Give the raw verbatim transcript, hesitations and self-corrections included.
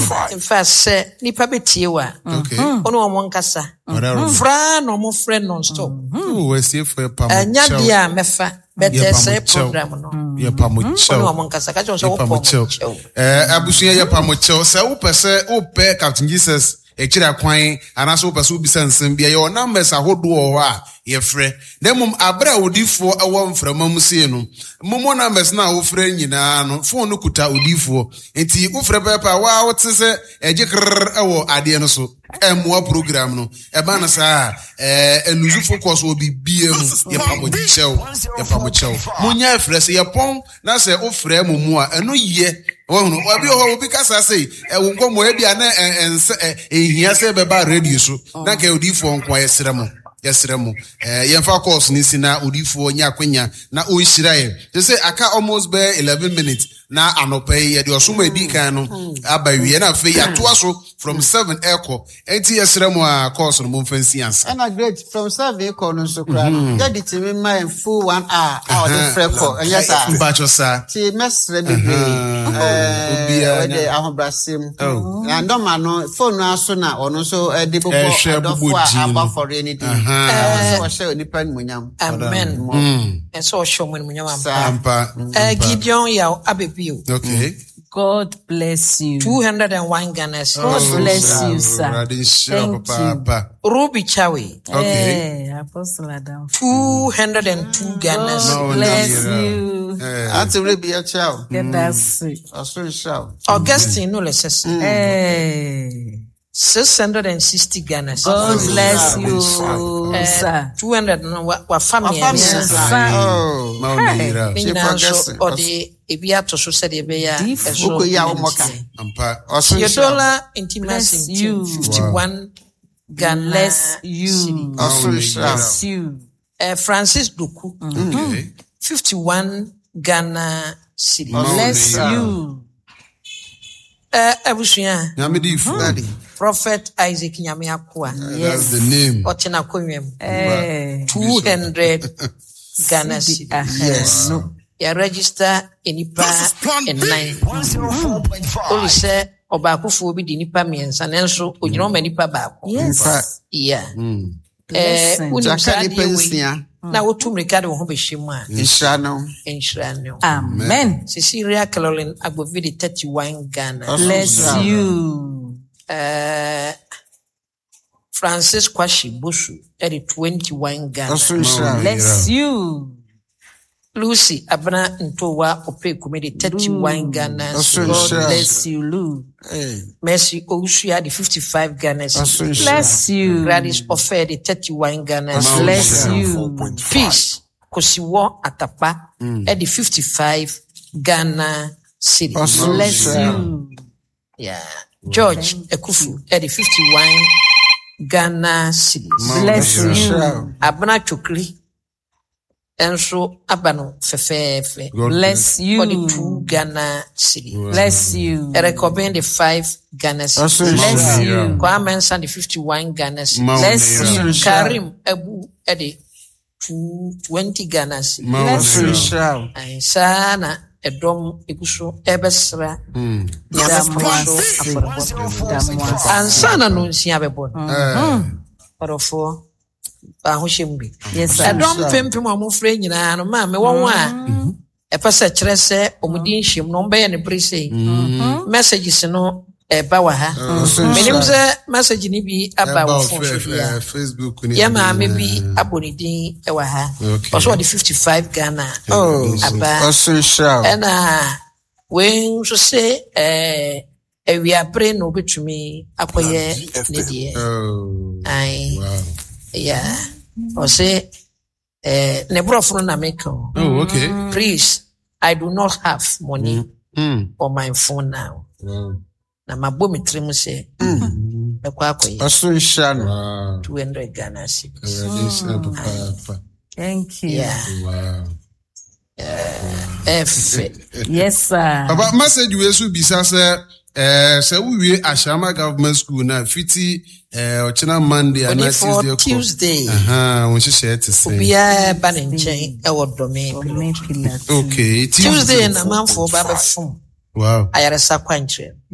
In fact, say nipa betie wa. Okay. Ono omo nkasa. Fra no mo friend non stop. Oh, we see for pam. Anya bia mefa. Better say program no. Ye pam chow. Ono omo nkasa ka jo so pam chow. Eh abusuya ye pam chow. Say wo pese wo pe Captain Jesus e kira kwan anaso pese wo bisa nsem bia ye ona mesa hodo ho a ye frɛ demum abra odifo ɛwɔ mframa mu sie no momo na mes na wo frɛ nyina no phone no kuta odifo enti wo frɛ pepa wa wo te se eje krr ɛwɔ ade no so ɛmoa program no ɛba na sa eh eluzu focus obi bie mu ye pa mo chew ye pa mo chew munya frɛ se ye pon na se wo frɛ mo mu a ɛno ye wo no obi ho obi kasa sei e wo nkomo e bia na ense ehia se beba radio so na ka odifo nko ye sere mo yesremo eh yemfa course ni sina odifo nya kwenya na o nhiraye they say aka almost be eleven minutes na anope ye de osoma edi kan no abawie na fe ya to aso from seven echo enti yesremo a course no mfansi ansa and a great from seven echo no so kra get it me my full one hour or the freco yes sir mbacho sa ti mesre bebe eh we de ahobrasem and no man no phone no aso na ono so de bobo adofo aba for anything eh so share nipa munyam amen and so show me munyam ampa eh Gideon ya abebio okay God bless you. two hundred one Ghana. God oh, bless you, sir. Thank you. Ruby Chawi. Okay. Hey, Apostle Adam. two hundred two Ghana. God bless you. Auntie Ruby Chawi. Get that sick. Augustine no less. Hey. six hundred sixty Ghana. God bless you, uh, sir. two hundred no wa family. Oh, Maumira. She forgets. Or the Ebia to so said Ebia. Oko ya omoka. Ampa. Your dollar intimacy you fifty-one Ghana. Bless you. Bless you. Uh, Francis Duku. Okay. fifty-one Ghana city. Bless you. Uh, Abusuya. Nyamedi Daddy. Prophet Isaac Nyamiakwa. Yes. That's the name. Otina Koyem. Eh. two hundred Ghana city. Yes. No. You register in Nipa and nine. Only say Obakufu bi di nipa miensa nanso onyina ma nipa baako. Yes. Yeah. Eh, unimsa nipa nsia. Na wotu mrika de wo ho behwem a. Insha no. Insha no. Amen. Cecilia Caroline Agbovidi thirty-one Ghana. Bless you. Uh, Francis Kwashi Busu at twenty-one Ghana. Bless you. Lucy Abna Ntowa Ope Comedy thirty-one Ghana. God bless you, Lou. Hey. Mercy Oushia the fifty-five Ghana. Bless you. Gladys Ofe the thirty-one Ghana. Bless you. Peace Kosiwo Atapa at the fifty-five Ghana City. Bless you. Yeah. George Ekufu at the fifty-one Ghana City. Bless you. Abna Chokri. Enso abano fefefe. Bless you. For the two Ghana city. Bless you. I recommend the five Ghana city. Bless you. Kwame San the fifty-one Ghana city. Bless you. Karim Ebu at the two twenty Ghana city. Bless you. And sana a dom ekuso ebesra. And sana no nsia bebo. Orofo. Yes, I don't pimp my more friend, you know, mamma, one. A person tresse, Omudin shim, no bay and a brisse. Messages, no, a bawaha. Minims a message in be about Facebook. Yama, maybe Abonidi, a waha. Also, the fifty-five Ghana. Oh, about and ah, when you say, eh, we are praying over to me, Apoye, Lydia. Oh, I, yeah. Or say, eh, Nebrofro Nameko. Oh, okay. Please, I do not have money Mm. on my phone now. Wow. Na mabomi trimu se. Mm. Ekwakoye. Wow. two hundred Ghana cedis. Mm. Thank you. Yeah. Wow. F. Yes, sir. About message we should be say, eh, so we Ashama Government School now fifty eh Ochina Monday and Tuesday. Tuesday. Aha, we should share to say. Obia baninchen e wodome. Okay, Tuesday na manfo baba phone. Wow. Ayaresa kwantre.